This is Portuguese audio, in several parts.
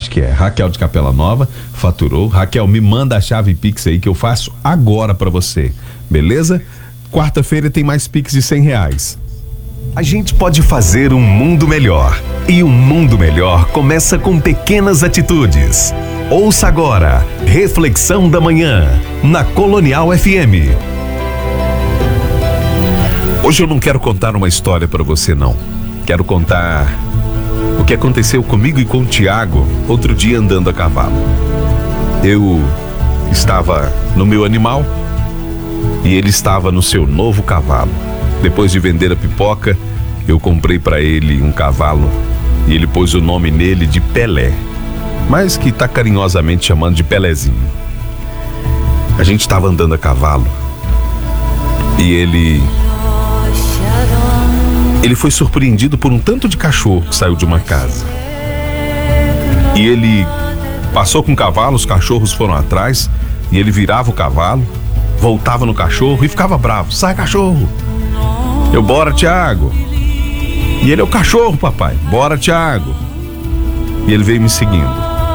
seguinte, que é Raquel de Capela Nova, faturou. Raquel, me manda a chave Pix aí que eu faço agora pra você, beleza? Quarta-feira tem mais Pix de R$100. A gente pode fazer um mundo melhor. E um mundo melhor começa com pequenas atitudes. Ouça agora, Reflexão da Manhã, na Colonial FM. Hoje eu não quero contar uma história pra você, não. Quero contar o que aconteceu comigo e com o Tiago outro dia andando a cavalo. Eu estava no meu animal e ele estava no seu novo cavalo. Depois de vender a pipoca, eu comprei para ele um cavalo e ele pôs o nome nele de Pelé, mas que tá carinhosamente chamando de Pelézinho. A gente estava andando a cavalo e ele foi surpreendido por um tanto de cachorro que saiu de uma casa. E ele passou com o cavalo, os cachorros foram atrás e ele virava o cavalo, voltava no cachorro e ficava bravo. Sai, cachorro! Eu, bora, Tiago. E ele, é o cachorro, papai. Bora, Tiago. E ele veio me seguindo.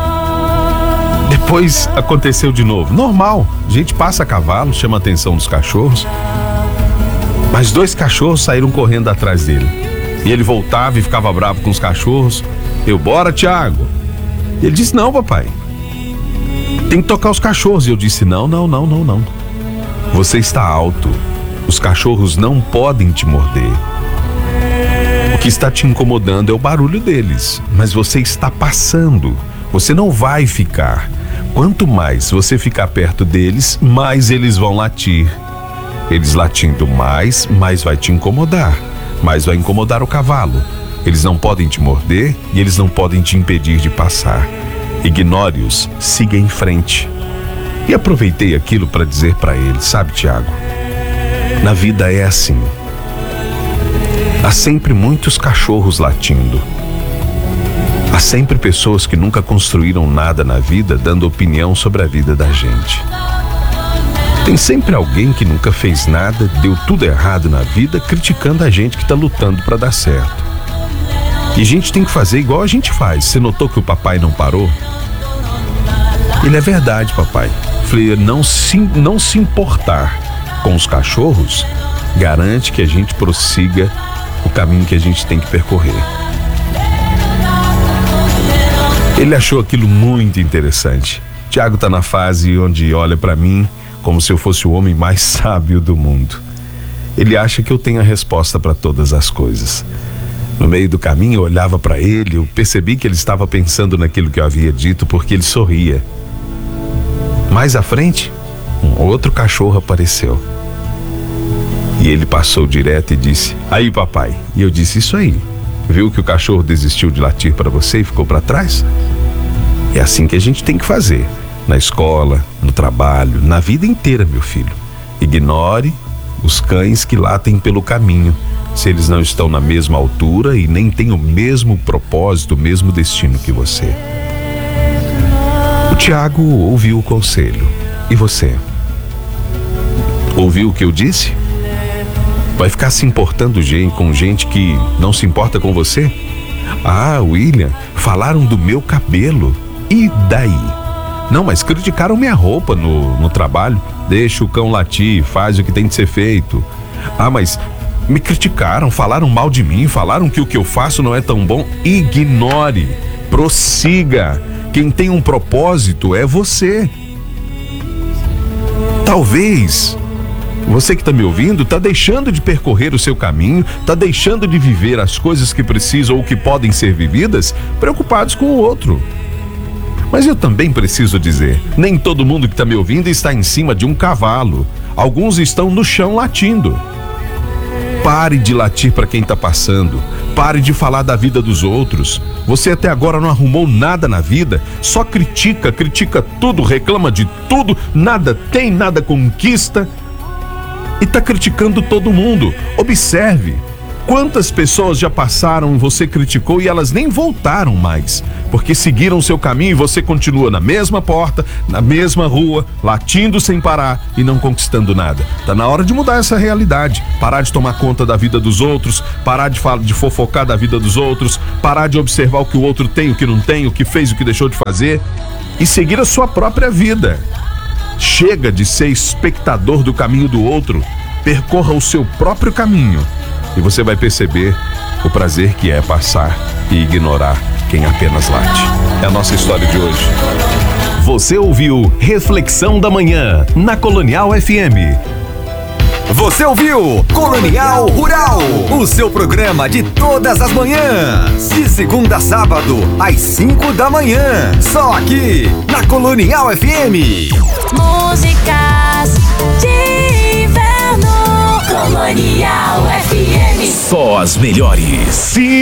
Depois aconteceu de novo. Normal, a gente passa a cavalo, chama a atenção dos cachorros. Mas 2 cachorros saíram correndo atrás dele. E ele voltava e ficava bravo com os cachorros. Eu, bora, Tiago. E ele disse, não, papai. Tem que tocar os cachorros. E eu disse, não. Você está alto. Os cachorros não podem te morder. O que está te incomodando é o barulho deles. Mas você está passando. Você não vai ficar. Quanto mais você ficar perto deles, mais eles vão latir. Eles latindo mais vai te incomodar. Mais vai incomodar o cavalo. Eles não podem te morder e eles não podem te impedir de passar. Ignore-os, siga em frente. E aproveitei aquilo para dizer para ele, sabe, Tiago? Na vida é assim. Há sempre muitos cachorros latindo. Há sempre pessoas que nunca construíram nada na vida dando opinião sobre a vida da gente. Tem sempre alguém que nunca fez nada, deu tudo errado na vida, criticando a gente que está lutando para dar certo. E a gente tem que fazer igual a gente faz. Você notou que o papai não parou? Ele, é verdade, papai. Falei, não se importar com os cachorros garante que a gente prossiga o caminho que a gente tem que percorrer. Ele achou aquilo muito interessante. Tiago tá na fase onde olha para mim como se eu fosse o homem mais sábio do mundo. Ele acha que eu tenho a resposta para todas as coisas. No meio do caminho eu olhava para ele, eu percebi que ele estava pensando naquilo que eu havia dito porque ele sorria. Mais à frente, um outro cachorro apareceu. E ele passou direto e disse, aí, papai. E eu disse, isso aí. Viu que o cachorro desistiu de latir para você e ficou para trás? É assim que a gente tem que fazer. Na escola, no trabalho, na vida inteira, meu filho. Ignore os cães que latem pelo caminho, se eles não estão na mesma altura e nem têm o mesmo propósito, o mesmo destino que você. O Tiago ouviu o conselho. E você? Ouviu o que eu disse? Vai ficar se importando com gente que não se importa com você? Ah, William, falaram do meu cabelo. E daí? Não, mas criticaram minha roupa no trabalho. Deixa o cão latir, faz o que tem de ser feito. Ah, mas me criticaram, falaram mal de mim, falaram que o que eu faço não é tão bom. Ignore, prossiga. Quem tem um propósito é você. Talvez você que está me ouvindo está deixando de percorrer o seu caminho, está deixando de viver as coisas que precisam ou que podem ser vividas, preocupados com o outro. Mas eu também preciso dizer, nem todo mundo que está me ouvindo está em cima de um cavalo. Alguns estão no chão latindo. Pare de latir para quem está passando. Pare de falar da vida dos outros. Você até agora não arrumou nada na vida, só critica tudo, reclama de tudo, nada tem, nada conquista. E está criticando todo mundo. Observe, quantas pessoas já passaram, você criticou e elas nem voltaram mais, porque seguiram o seu caminho e você continua na mesma porta, na mesma rua, latindo sem parar e não conquistando nada. Tá na hora de mudar essa realidade, parar de tomar conta da vida dos outros, parar de fofocar da vida dos outros, parar de observar o que o outro tem, o que não tem, o que fez, o que deixou de fazer e seguir a sua própria vida. Chega de ser espectador do caminho do outro, percorra o seu próprio caminho e você vai perceber o prazer que é passar e ignorar quem apenas late. É a nossa história de hoje. Você ouviu Reflexão da Manhã na Colonial FM. Você ouviu Colonial Rural, o seu programa de todas as manhãs, de segunda a sábado, às 5 da manhã, só aqui na Colonial FM. Músicas de inverno, Colonial FM. Só as melhores. Sim.